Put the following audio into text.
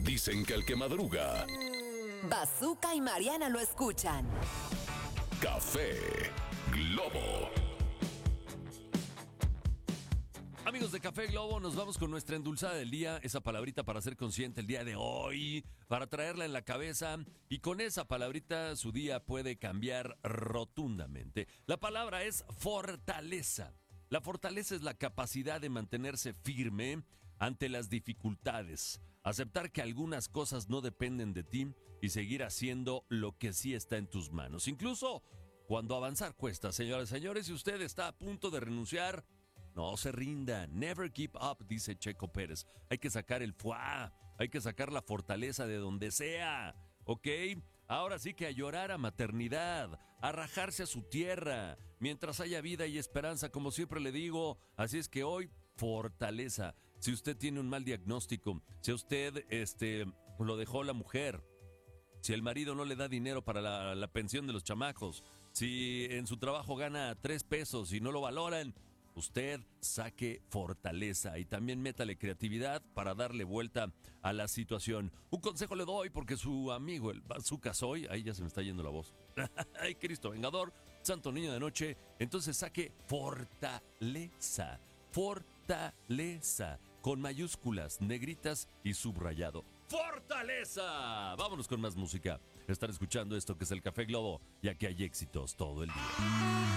Dicen que el que madruga, Bazooka y Mariana lo escuchan. Café Globo. Amigos de Café Globo, nos vamos con nuestra endulzada del día, esa palabrita para ser consciente el día de hoy, para traerla en la cabeza, y con esa palabrita su día puede cambiar rotundamente. La palabra es fortaleza. La fortaleza es la capacidad de mantenerse firme ante las dificultades, aceptar que algunas cosas no dependen de ti y seguir haciendo lo que sí está en tus manos. Incluso cuando avanzar cuesta, señoras y señores, si usted está a punto de renunciar, no se rinda, never give up, dice Checo Pérez. Hay que sacar el fuá, hay que sacar la fortaleza de donde sea, ¿ok? Ahora sí que a llorar a maternidad, a rajarse a su tierra, mientras haya vida y esperanza, como siempre le digo. Así es que hoy, fortaleza. Si usted tiene un mal diagnóstico, si a usted lo dejó la mujer, si el marido no le da dinero para la pensión de los chamacos, si en su trabajo gana 3 pesos y no lo valoran, usted saque fortaleza y también métale creatividad para darle vuelta a la situación. Un consejo le doy porque su amigo, el Bazooka Soy, ahí ya se me está yendo la voz. Ay, Cristo Vengador, Santo Niño de Noche. Entonces saque fortaleza. Fortaleza. Con mayúsculas, negritas y subrayado. ¡Fortaleza! Vámonos con más música. Estar escuchando esto que es el Café Globo, ya que hay éxitos todo el día.